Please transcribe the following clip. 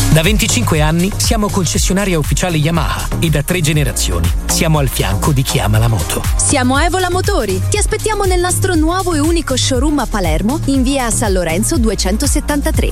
Da 25 anni siamo concessionaria ufficiale Yamaha e da 3 generazioni siamo al fianco di chi ama la moto. Siamo Evola Motori. Ti aspettiamo nel nostro nuovo e unico showroom a Palermo in via San Lorenzo 273.